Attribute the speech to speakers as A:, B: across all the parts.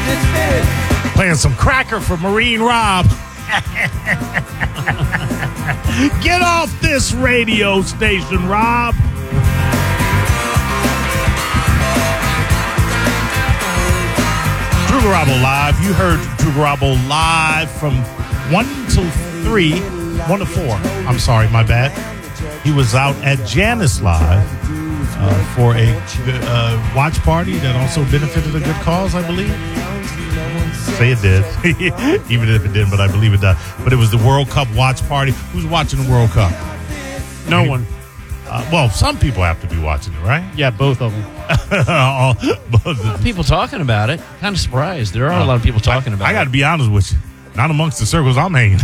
A: Playing some cracker for Marine Rob. Get off this radio station, Rob. Drew Garabo Live. You heard Drew Garabo live from 1 to 3, 1 to 4. I'm sorry, my bad. He was out at Janice Live for a watch party that also benefited a good cause, I believe. Say it did. Even if it didn't, but I believe it does. But it was the World Cup watch party. Who's watching the World Cup?
B: No one.
A: Well, some people have to be watching it, right?
B: Yeah, both of them.
C: A lot of people talking about it. Kind of surprised. There are a lot of people talking about it.
A: I got to be honest with you. Not amongst the circles I'm hanging.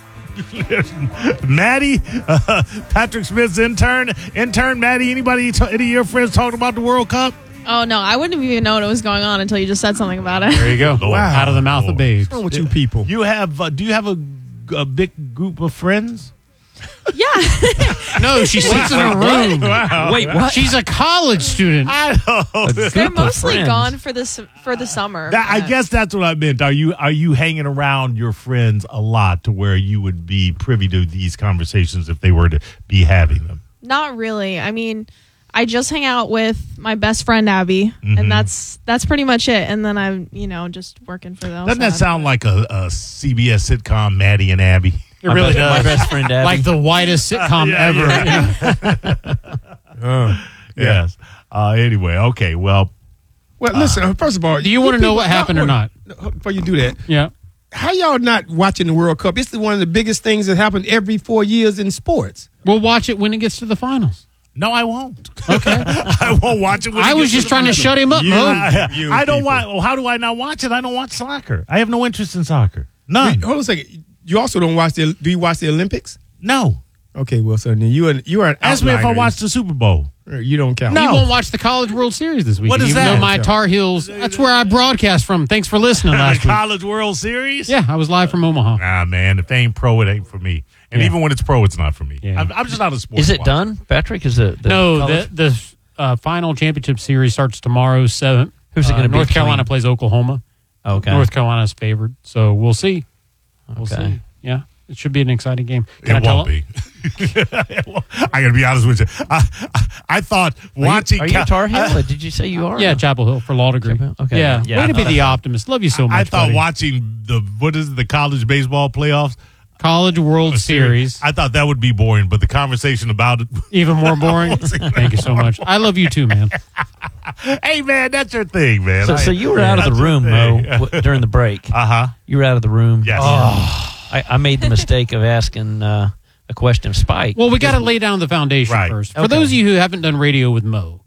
A: Maddie, Patrick Smith's intern, Maddie, any of your friends talking about the World Cup?
D: Oh, no, I wouldn't have even known it was going on until you just said something about it.
B: There you go. Wow. Out of the mouth of babes.
E: What's wrong with you people?
A: You have? Do you have a big group of friends?
D: Yeah.
B: No, she sits in a room.
A: Wow.
C: Wait, what?
B: She's a college student.
A: I know.
D: They're mostly gone for the summer.
A: I guess that's what I meant. Are you hanging around your friends a lot to where you would be privy to these conversations if they were to be having them?
D: Not really. I mean, I just hang out with my best friend Abby, and that's pretty much it. And then I'm, just working for them.
A: Doesn't that sound like a CBS sitcom, Maddie and Abby?
B: It really does.
C: My best friend Abby.
B: Like the whitest sitcom ever.
A: Yeah. Yes. Anyway, okay. Well,
E: listen. First of all,
B: do you want to know what happened or not?
E: Before you do that,
B: Yeah.
E: how y'all not watching the World Cup? It's one of the biggest things that happen every 4 years in sports.
B: We'll watch it when it gets to the finals.
A: no, I won't.
B: Okay.
A: I won't watch it. When
B: I was just trying to shut him up, Mo.
A: I don't watch. Well, how do I not watch it? I don't watch soccer. I have no interest in soccer. None.
E: Hold on a second. You also don't watch do you watch the Olympics?
A: No.
E: Okay, well, so then you are an
A: Ask me if I
E: outlier.
A: watched the Super Bowl.
E: You don't count.
A: No.
B: You won't watch the College World Series this week.
A: What is
B: even
A: that?
B: though my Tar Heels, that's where I broadcast from. Thanks for listening last week.
A: College World Series?
B: Yeah, I was live from Omaha.
A: Nah, man. If they ain't pro, it ain't for me. And even when it's pro, it's not for me.
B: Yeah.
A: I'm just not a sports
C: Is it
A: watcher.
C: done, Patrick? Is it?
B: No,
C: college?
B: the final championship series starts tomorrow, 7th.
C: Who's it going to be?
B: North Carolina
C: between?
B: plays Oklahoma.
C: Okay.
B: North Carolina's favored, so we'll see. We'll
C: Okay.
B: see. Yeah, it should be an exciting game.
A: It won't be. I got to be honest with you. I thought watching.
C: Are you a Tar Heel? Did you say you are?
B: Yeah, Chapel Hill for law degree.
C: Chapel Hill? Okay.
B: Yeah.
C: Yeah,
B: Way
C: I
B: to be
C: thought
B: the
C: I-
B: optimist. Love you so much.
A: I thought
B: buddy.
A: watching the College Baseball playoffs,
B: College World Series.
A: I thought that would be boring, but the conversation about it.
B: Even more boring. Thank you so much. I love you too, man.
A: Hey, man, that's your thing, man.
C: So you were out of the room, Mo, during the break.
A: Uh-huh.
C: You were out of the room.
A: Yes.
C: I made the mistake of asking a question of Spike.
B: Well, we got to lay down the foundation
A: Right.
B: first. For
C: Okay.
B: those of you who haven't done radio with Mo,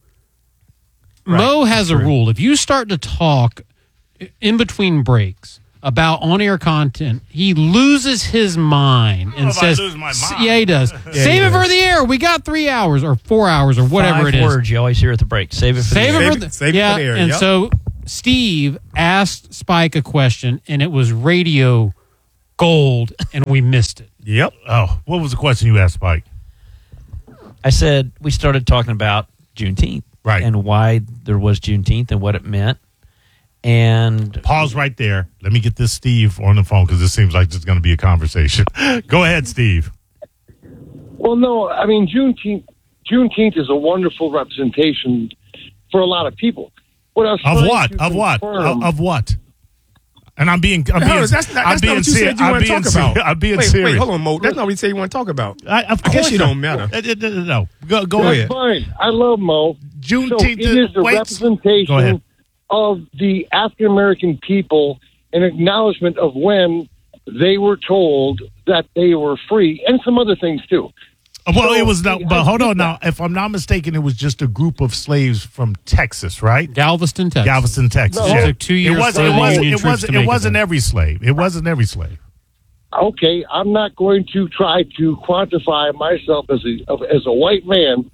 B: Mo has a rule. If you start to talk in between breaks about on-air content, he loses his mind and
A: if I
B: says,
A: lose my mind.
B: "Yeah, he does. Save it for the air. We got 3 hours or 4 hours or whatever
C: 5
B: it is.
C: words you always hear at the break. Save it for
B: Save
C: the
B: it
C: air.
B: for the
E: Save it
B: yeah."
E: for the air,
B: And
E: yep.
B: so Steve asked Spike a question, and it was radio gold, and we missed it.
A: Yep. Oh, what was the question you asked, Spike?
C: I said we started talking about Juneteenth.
A: Right.
C: And why there was Juneteenth and what it meant. And
A: Pause right there. Let me get this Steve on the phone because this seems like it's going to be a conversation. Go ahead, Steve.
F: Well, no, I mean, Juneteenth is a wonderful representation for a lot of people. What I was
A: Of
F: trying
A: what?
F: to
A: Of what?
F: confirm-
A: Of what? And I'm being
E: that's not what you said you want to talk about.
A: I'm being
E: wait,
A: serious.
E: Wait, hold on, Mo. That's not what you say you want to talk about.
A: Of
E: I guess
A: course
E: you
A: not.
E: don't matter.
A: No. Go
E: Go
A: ahead.
E: ahead.
F: Fine. I love Mo.
A: Juneteenth.
F: So it is the
A: Wait. Go ahead.
F: representation of the African American people, an acknowledgement of when they were told that they were free, and some other things too.
A: Well,
F: So,
A: it was not.
F: I
A: But hold
F: get
A: on now. If I'm not mistaken, it was just a group of slaves from Texas, right?
B: Galveston, Texas.
A: Galveston, Texas.
F: No.
B: It
A: Yeah.
B: took 2 years
A: It wasn't.
B: for
A: It
B: the
A: wasn't.
B: Union
A: It
B: troops
A: wasn't.
B: to make
A: It wasn't
B: there.
A: every slave. It wasn't every slave.
F: Okay, I'm not going to try to quantify myself as a white man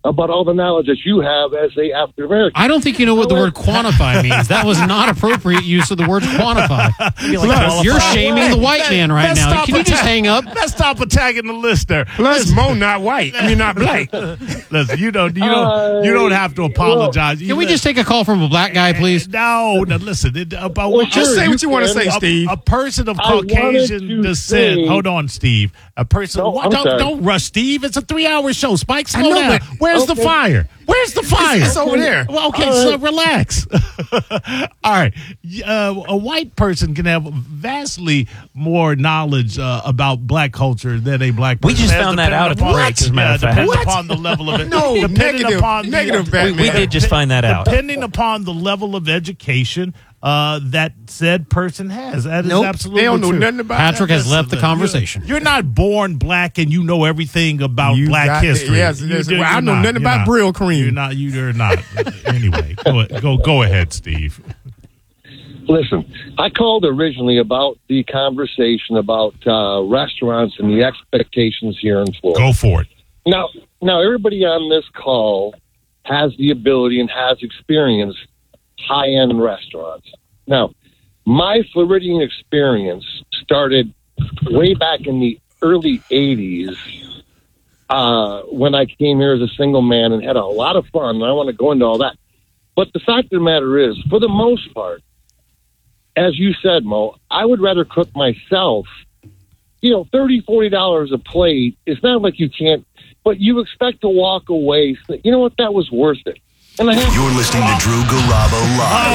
F: about all the knowledge that you have as a African American.
B: I don't think you know what the word quantify means. That was not appropriate use of the word quantify. You're shaming the white man right now. Can you just hang up?
A: Let's stop attacking the listener.
E: Plus, Mo not white. I mean, not black.
A: Listen, you don't have to apologize.
B: Can we just take a call from a black guy, please?
A: No, listen.
E: Just say what you want to say, Steve.
A: A person of
F: I wanted
A: Caucasian
F: to
A: descent.
F: say-
A: Hold on, Steve. A person.
F: No, I'm sorry.
A: Don't rush, Steve. It's a 3-hour show. Spike, slow
E: know,
A: down.
E: but-
A: Where's the
F: Okay.
A: fire? Where's the fire?
E: It's over there.
A: Well, okay, so relax. All right. A white person can have vastly more knowledge about black culture than a black person.
C: We just
A: has,
C: found that out at the
A: depending
C: break, as a matter of fact.
A: Depending upon the level of it.
E: No,
A: depending
E: negative-
A: upon
E: negative, Batman.
C: We did just find that out.
A: Depending upon the level of education that said person has. That is
E: Nope,
A: absolutely
E: they don't know
A: true.
E: nothing about
B: Patrick
E: that.
B: has left the conversation.
A: You're not born black and you know everything about
E: You
A: black
E: got it.
A: history.
E: Yes,
A: You
E: yes.
A: do-
E: Well, I
A: you're
E: know
A: not.
E: nothing
A: You're
E: about
A: not.
E: Brill cream.
A: You're not. You're not. Anyway, go ahead, Steve.
F: Listen, I called originally about the conversation about restaurants and the expectations here in Florida.
A: Go for it.
F: Now, everybody on this call has the ability and has experienced high-end restaurants. Now, my Floridian experience started way back in the early 80s when I came here as a single man and had a lot of fun. And I want to go into all that. But the fact of the matter is, for the most part, as you said, Mo, I would rather cook myself. $30, $40 a plate. It's not like you can't, but you expect to walk away. You know what? That was worth it. And
G: You're listening to Drew Garabo live.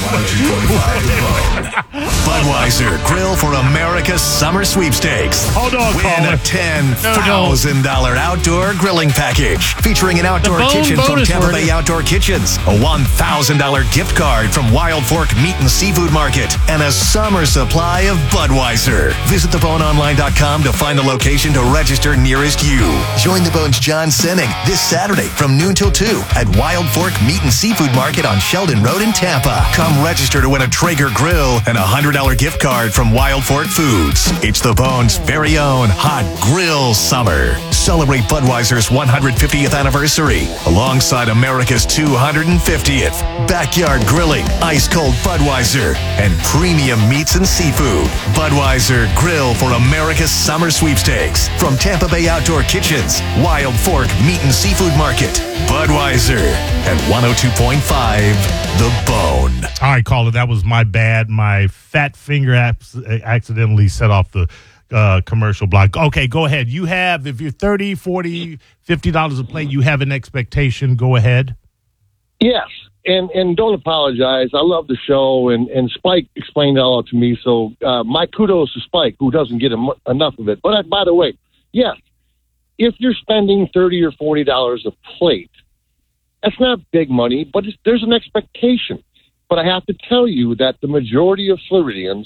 G: Budweiser Grill for America's Summer Sweepstakes.
A: Hold on,
G: Win
A: caller.
G: a $10,000 outdoor grilling package featuring an outdoor
B: The Bone
G: kitchen from
B: bonus
G: Tampa
B: word.
G: Bay Outdoor Kitchens, a $1,000 gift card from Wild Fork Meat and Seafood Market, and a summer supply of Budweiser. Visit theboneonline.com to find the location to register nearest you. Join the Bones John Sinning this Saturday from noon till 2 at Wild Fork Meat and Seafood Market on Sheldon Road in Tampa. Come register to win a Traeger grill and a $100 gift card from Wild Fork Foods. It's the Bones' very own hot grill summer. Celebrate Budweiser's 150th anniversary alongside America's 250th. Backyard grilling, ice cold Budweiser, and premium meats and seafood. Budweiser Grill for America's Summer Sweepstakes from Tampa Bay Outdoor Kitchens, Wild Fork Meat and Seafood Market. Budweiser at 102.5 The Bone.
A: All right, caller, that was my bad. My fat finger accidentally set off the commercial block. Okay, go ahead. You have, if you're $30, $40, $50 a plate, you have an expectation. Go ahead.
F: yes, and don't apologize. I love the show, and Spike explained it all to me. So my kudos to Spike, who doesn't get enough of it. But by the way, yes, if you're spending $30 or $40 a plate, that's not big money, but there's an expectation. But I have to tell you that the majority of Floridians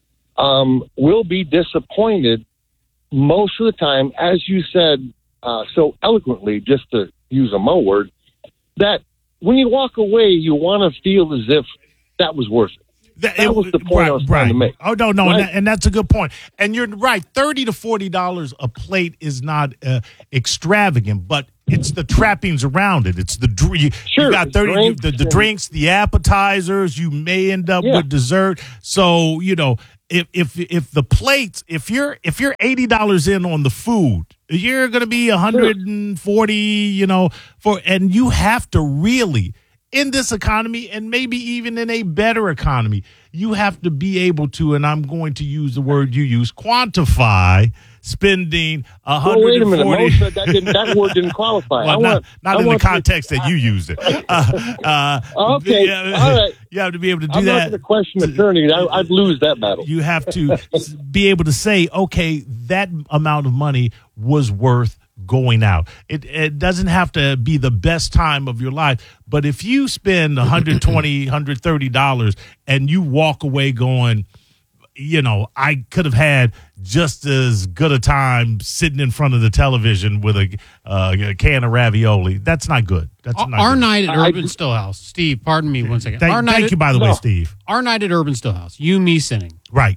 F: will be disappointed most of the time, as you said so eloquently, just to use a Mo word, that when you walk away, you want to feel as if that was worth it. That was the point I was trying to make.
A: Oh, no,
F: Right?
A: and that's a good point. And you're right. $30 to $40 a plate is not extravagant, but it's the trappings around it. It's the you got 30
F: drinks
A: the drinks, the appetizers. You may end up with dessert. So if the plates, if you're $80 in on the food, you're going to be $140. And you have to really. In this economy, and maybe even in a better economy, you have to be able to, and I'm going to use the word you use, quantify spending $140.
F: Well, wait a minute. Mo said that word didn't qualify.
A: Well, not in the context that you used it.
F: Okay, all right.
A: You have to be able to do
F: I'm
A: that.
F: not going to question attorney. I'd lose that battle.
A: You have to be able to say, okay, that amount of money was worth going out. It doesn't have to be the best time of your life, but if you spend $120, $130 and you walk away going, I could have had just as good a time sitting in front of the television with a can of ravioli. That's not good. That's not
B: Our
A: good.
B: night at Urban Stillhouse. Steve, pardon me 1 second.
A: Thank you, by the way, Steve.
B: Our night at Urban Stillhouse, you, me, sinning.
A: Right.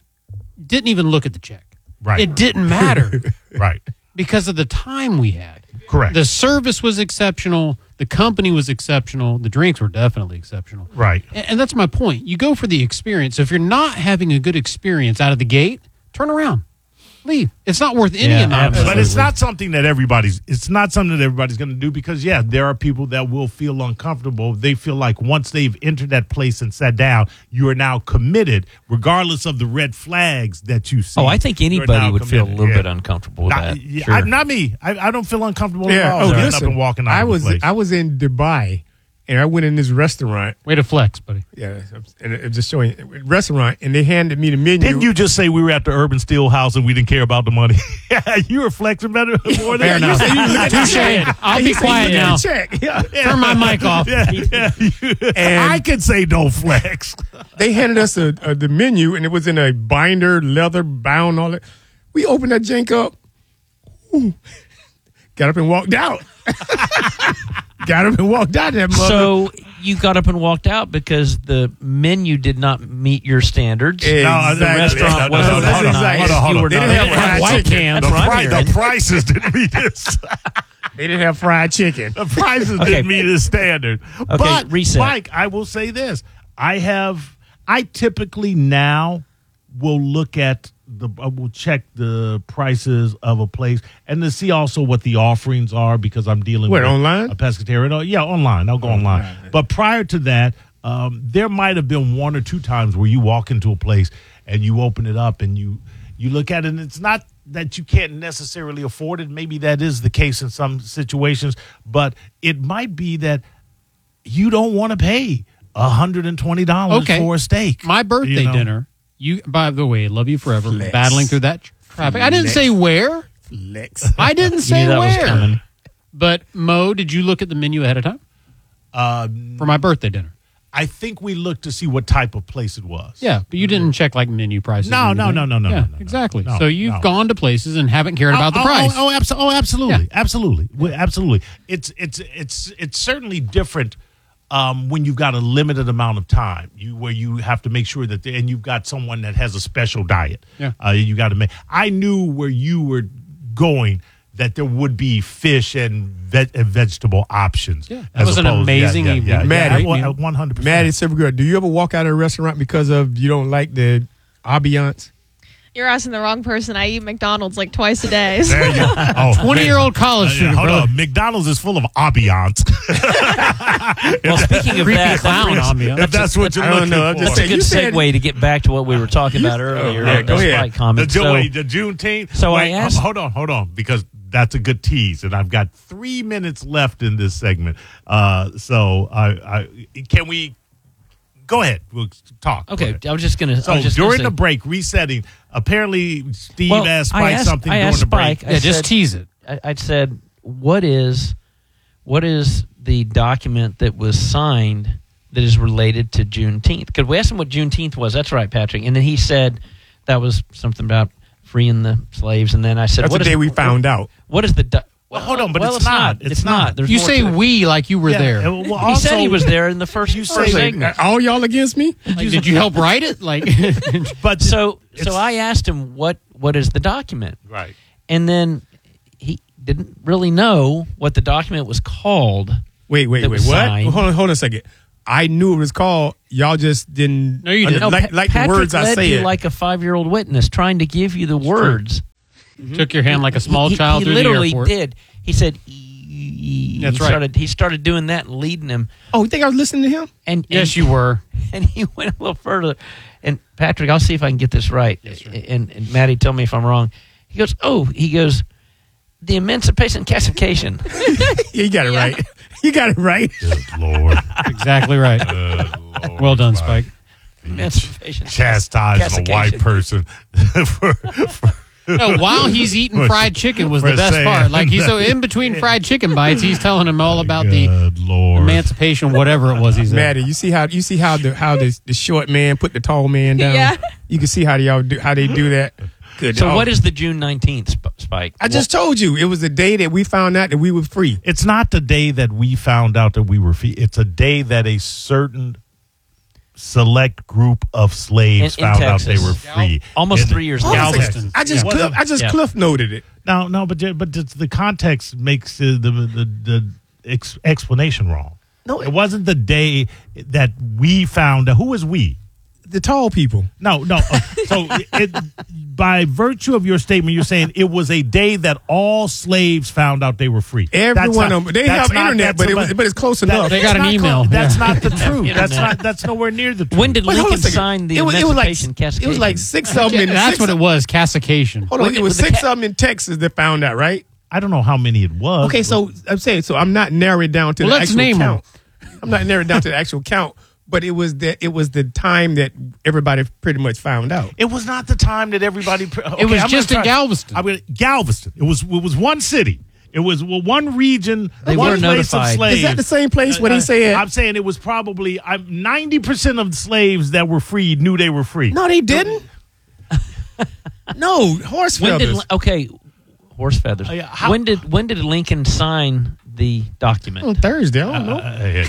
B: Didn't even look at the check.
A: Right.
B: It didn't matter
A: Right.
B: because of the time we had.
A: Correct.
B: The service was exceptional. The company was exceptional. The drinks were definitely exceptional.
A: Right.
B: And that's my point. You go for the experience. So if you're not having a good experience out of the gate, turn around. Leave. It's not worth any amount of money.
A: But it's not something that everybody's going to do because, there are people that will feel uncomfortable. They feel like once they've entered that place and sat down, you are now committed, regardless of the red flags that you see.
C: Oh, I think anybody would feel a little bit uncomfortable with that. Sure.
A: Not me. I don't feel uncomfortable at all.
E: Oh,
A: Getting
E: listen,
A: up and walking out of the place.
E: I was in Dubai, and I went in this restaurant.
B: Way to flex, buddy.
E: Yeah, and it was just showing restaurant, and they handed me the menu.
A: Didn't you just say we were at the Urban Steel House and we didn't care about the money? You were flexing better more than
B: Fair enough. Touche. I'll be quiet now.
E: Check. Yeah.
B: Turn my mic off.
E: And
A: I could say no flex.
E: they handed us the menu, and it was in a binder, leather bound, all that. We opened that jank up. Ooh. Got up and walked out. Got up and walked out that mother.
C: So you got up and walked out because the menu did not meet your standards.
E: Exactly.
C: The restaurant
A: No,
C: wasn't.
A: hold on.
C: You were
E: They
C: not-
E: didn't have fried
B: white
E: chicken.
B: cans.
C: That's what I'm hearing.
A: The prices didn't meet this.
E: They didn't have fried chicken.
A: The prices
C: Okay.
A: didn't meet his standard.
C: Okay,
A: But,
C: reset.
A: Mike, I will say this. I typically now will look at will check the prices of a place and to see also what the offerings are because I'm dealing
E: What,
A: with
E: online?
A: a pescatarian. Yeah, online. I'll go online. But prior to that, there might have been one or two times where you walk into a place and you open it up and you look at it and it's not that you can't necessarily afford it. Maybe that is the case in some situations, but it might be that you don't want to pay $120 for a steak.
B: My birthday dinner. You, by the way, love you forever. Battling through that traffic. I didn't say where.
E: Flex.
B: I didn't
C: You
B: say
C: knew that was
B: where.
C: coming.
B: But Mo, did you look at the menu ahead of time for my birthday dinner?
A: I think we looked to see what type of place it was.
B: Yeah, but you didn't check like menu prices.
A: No,
B: or
A: no,
B: anything?
A: no, no,
B: Yeah,
A: no, no,
B: exactly.
A: no,
B: So you've
A: no.
B: gone to places and haven't cared about the price.
A: Absolutely,
B: Yeah.
A: absolutely, absolutely. It's certainly different when you've got a limited amount of time. Where you have to make sure that, and you've got someone that has a special diet.
B: Yeah.
A: You got to make. I knew where you were going. That there would be fish and vegetable options.
B: Yeah, that was an amazing evening.
E: Maddie,
A: 100%.
E: Maddie Silvergirl, do you ever walk out of a restaurant because of you don't like the ambiance?
D: You're asking the wrong person. I eat McDonald's like twice a day. So.
A: There you go. Oh,
B: 20-year-old college student.
A: hold
B: brother.
A: on. McDonald's is full of ambiance.
C: Well, speaking of
B: Creepy
C: that,
B: clown ambiance.
A: If that's what you're
E: I don't
A: looking
E: know.
A: for.
E: Just
C: that's a
E: You
C: good
E: said-
C: segue to get back to what we were talking about earlier.
E: yeah, go
C: the
E: ahead.
C: Spike comment.
A: The
C: So-
A: Juneteenth.
C: So I
A: Wait,
C: asked-
A: Hold on, because that's a good tease, and I've got 3 minutes left in this segment. So I can we go ahead? We'll talk. Go
C: Okay,
A: ahead.
C: I was just gonna.
A: So
C: I was just
A: during
C: gonna say,
A: the break, resetting. Apparently, Steve
C: Well,
A: asked
C: I
A: Spike
C: asked-
A: something
C: I
A: during
C: asked
A: the break.
C: Spike,
B: Yeah,
C: I
B: just
C: said-
B: tease it.
C: I said, what is the document that was signed that is related to Juneteenth? Because we asked him what Juneteenth was. That's right, Patrick. And then he said that was something about freeing the slaves. And then I said,
E: That's
C: what
E: the
C: is-
E: day we found out.
C: What is the?
A: Well, hold on, but
C: well,
A: it's not.
C: It's not. There's
B: You
C: more
B: say
C: to it.
B: we like you were there.
A: Well,
C: He
A: also,
C: said he was there in the first segment.
E: All y'all against me?
B: Like, did you help write it? Like,
A: But
C: So
A: it's-
C: I asked him what is the document,
A: right.
C: and then he didn't really know what the document was called.
E: Wait.
C: That
E: What?
C: was signed.
E: Hold on a second. I knew it was called. Y'all just didn't.
B: No, you didn't.
C: No,
E: Like the
C: Patrick
E: words I
C: led
E: say
C: you
E: it.
C: like a 5-year-old witness, trying to give you the words.
B: took your hand like a small child
C: He
B: through
C: literally
B: the airport.
C: did. He said,
B: That's right.
C: He started doing that and leading him,
E: Oh, you think I was listening to him?
C: and
B: Yes, you were.
C: And he went a little further. And Patrick, I'll see if I can get this right.
B: Yes, sir.
C: And Maddie, tell me if I'm wrong. He goes, the Emancipation Classification.
E: Yeah, you got it right. You got it right.
A: Good Lord.
B: Exactly right.
A: Lord.
B: Well done, Spike.
C: Emancipation.
A: Chastising a white person for
B: No, while he's eating fried chicken was the
A: For
B: best
A: saying
B: part. Like so
A: that.
B: in between fried chicken bites, he's telling him all about the
A: Good Lord.
B: emancipation, whatever it was. He said.
E: Maddie, you see how the short man put the tall man down.
D: Yeah.
E: You can see how they do that. Good.
C: So
E: Oh,
C: what is the June 19th, Spike?
E: I just told you it was the day that we found out that we were free.
A: It's not the day that we found out that we were free. It's a day that a certain select group of slaves
C: In
A: found out they
C: Texas.
A: were free.
C: Almost
A: In-
C: 3 years
E: Hold on a
C: later.
E: second. I just
C: Yeah.
E: cliff noted it.
A: No, but the context makes the explanation wrong.
E: No,
A: It wasn't the day that we found out. Who was we?
E: the tall people.
A: No. So by virtue of your statement, you're saying it was a day that all slaves found out they were free.
E: Every one of them. They have internet, but it's close enough.
B: They got an email.
A: That's
B: Yeah.
A: not the truth. That's nowhere near the truth.
C: When did
E: Wait, hold on a
C: Lincoln
E: second.
C: sign the
E: It was like
C: Emancipation Cascade?
E: it was like 6 of them. In
B: That's
E: six
B: what
E: of-
B: it was. Cassication.
E: Hold on,
C: When
E: it was
C: was the
E: 6 of them in Texas that found out, right?
A: I don't know how many it was.
E: Okay, so I'm saying, so I'm not narrowing down to
B: Well,
E: the
B: let's
E: actual
B: name 'em.
E: count. I'm not narrowing down to the actual count, but it was the time that everybody pretty much found out.
A: It was not the time that everybody.
B: It was just in Galveston.
A: Galveston. It was one city. It was one region.
C: They
A: one
C: were
A: place
C: notified.
A: Of slaves.
E: Is that the same place when he said?
A: I'm saying it was probably 90% of the slaves that were freed knew they were free.
E: No, they didn't. No, horse
C: When
E: feathers.
C: did horse feathers?
A: Yeah, how-
C: when did Lincoln sign the document?
E: On Thursday, I don't know.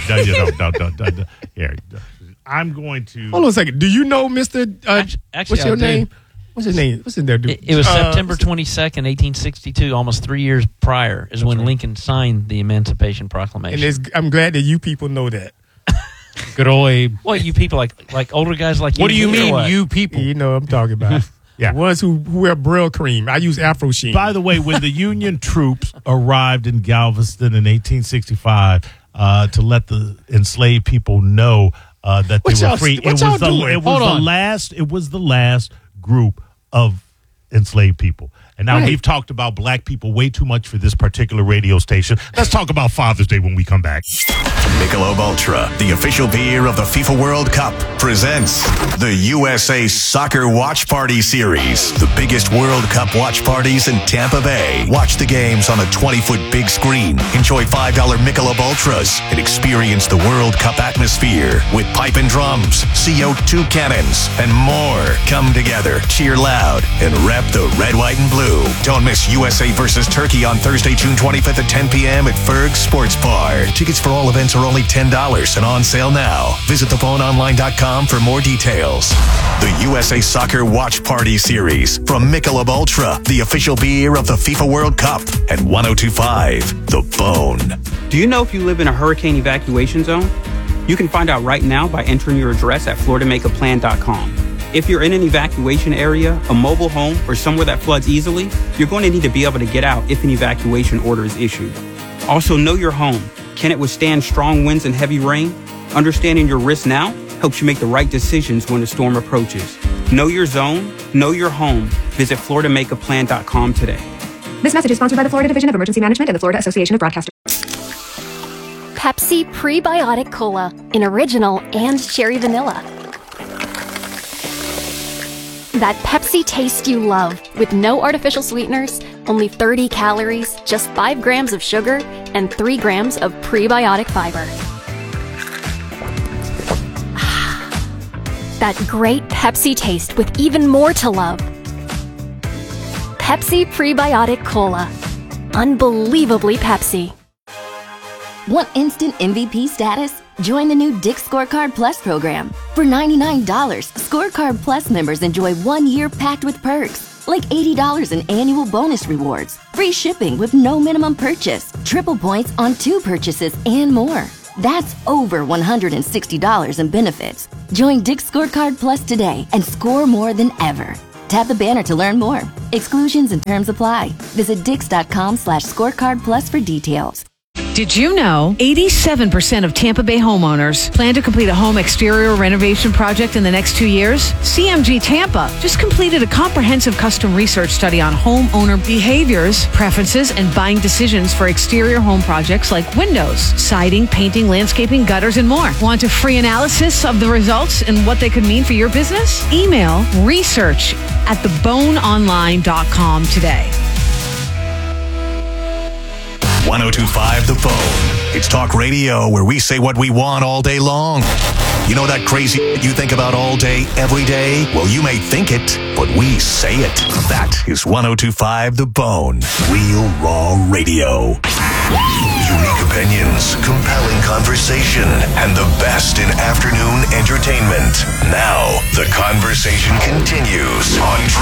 A: Here, I'm going to.
E: Hold on a second. Do you know Mr.
C: Actually,
E: what's your
C: I do.
E: name? What's his name? What's in there, dude?
C: It was September 22nd, 1862, almost 3 years prior, is when Lincoln signed the Emancipation Proclamation.
E: And I'm glad that you people know that.
B: Good old Abe.
C: What, you people like older guys like you?
B: What do you
C: or
B: mean,
C: what?
B: you people?
E: You know what I'm talking about.
A: Yeah.
E: The ones who wear Brill cream. I use Afro Sheen.
A: By the way, when the Union troops arrived in Galveston in 1865 to let the enslaved people know that they
E: What
A: were
E: y'all-
A: free,
E: what y'all doing?
A: it
B: Hold on.
A: was the last group of enslaved people. And now
E: Right.
A: we've talked about black people way too much for this particular radio station. Let's talk about Father's Day when we come back.
G: Michelob Ultra, the official beer of the FIFA World Cup, presents the USA Soccer Watch Party Series. The biggest World Cup watch parties in Tampa Bay. Watch the games on a 20-foot big screen. Enjoy $5 Michelob Ultras and experience the World Cup atmosphere with pipe and drums, CO2 cannons, and more. Come together, cheer loud, and rep the red, white, and blue. Don't miss USA versus Turkey on Thursday, June 25th at 10 p.m. at Ferg's Sports Bar. Tickets for all events are only $10 and on sale now. Visit thephoneonline.com for more details. The USA Soccer Watch Party Series from Michelob Ultra, the official beer of the FIFA World Cup, at 102.5 The Bone.
H: Do you know if you live in a hurricane evacuation zone? You can find out right now by entering your address at floridamakeaplan.com. If you're in an evacuation area, a mobile home, or somewhere that floods easily, you're going to need to be able to get out if an evacuation order is issued. Also, know your home. Can it withstand strong winds and heavy rain? Understanding your risk now helps you make the right decisions when the storm approaches. Know your zone, know your home. Visit floridamakeaplan.com today.
I: This message is sponsored by the Florida Division of Emergency Management and the Florida Association of Broadcasters.
J: Pepsi Prebiotic Cola in original and cherry vanilla. That Pepsi taste you love, with no artificial sweeteners, only 30 calories, just 5 grams of sugar, and 3 grams of prebiotic fiber. That great Pepsi taste with even more to love. Pepsi Prebiotic Cola. Unbelievably Pepsi.
K: Want instant MVP status? Join the new Dick's Scorecard Plus program. For $99, Scorecard Plus members enjoy 1 year packed with perks, like $80 in annual bonus rewards, free shipping with no minimum purchase, triple points on 2 purchases, and more. That's over $160 in benefits. Join Dick's Scorecard Plus today and score more than ever. Tap the banner to learn more. Exclusions and terms apply. Visit dix.com/scorecard plus for details.
L: Did you know 87% of Tampa Bay homeowners plan to complete a home exterior renovation project in the next 2 years? CMG Tampa just completed a comprehensive custom research study on homeowner behaviors, preferences, and buying decisions for exterior home projects like windows, siding, painting, landscaping, gutters, and more. Want a free analysis of the results and what they could mean for your business? Email research@theboneonline.com today.
G: 102.5 The Bone. It's talk radio where we say what we want all day long. You know that crazy you think about all day, every day? Well, you may think it, but we say it. That is 102.5 The Bone. Real raw radio. Unique opinion. opinions, compelling conversation, and the best in afternoon entertainment. Now, the conversation continues on